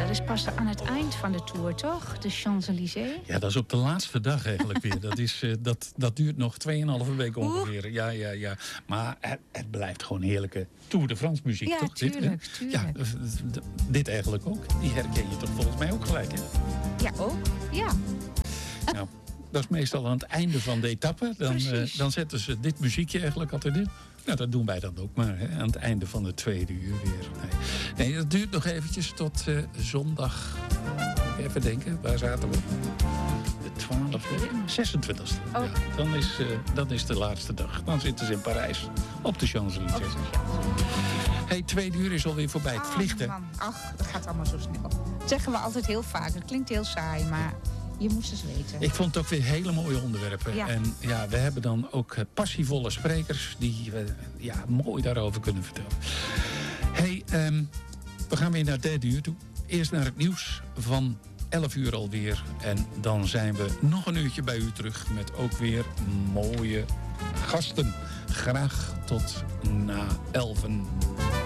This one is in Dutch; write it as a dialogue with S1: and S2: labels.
S1: dat is pas aan het eind van de tour, toch? De Champs-Élysées.
S2: Ja, dat is op de laatste dag eigenlijk weer. Dat duurt nog 2,5 week ongeveer. Ja. Maar het blijft gewoon heerlijke Tour de France muziek,
S1: Ja,
S2: toch?
S1: tuurlijk.
S2: Ja, dit eigenlijk ook. Die herken je toch volgens mij ook gelijk, hè?
S1: Ja, ook. Ja.
S2: Nou, dat is meestal aan het einde van de etappe. Dan zetten ze dit muziekje eigenlijk altijd in. Nou, dat doen wij dan ook maar, hè, aan het einde van de tweede uur weer. Nee, dat duurt nog eventjes tot zondag. Even denken, waar zaten we? De 26e.
S1: Oh.
S2: Ja, dan is de laatste dag. Dan zitten ze in Parijs op de Champs-Élysées. Hey, 2 uur is alweer voorbij. Het vliegt,
S1: man. Ach, dat gaat allemaal zo snel. Dat zeggen we altijd heel vaak. Het klinkt heel saai, maar je moest eens weten.
S2: Ik vond het ook weer hele mooie onderwerpen.
S1: Ja.
S2: En ja, we hebben dan ook passievolle sprekers die mooi daarover kunnen vertellen. Hey, we gaan weer naar het derde uur toe. Eerst naar het nieuws van 11 uur alweer. En dan zijn we nog een uurtje bij u terug met ook weer mooie gasten. Graag tot na 11.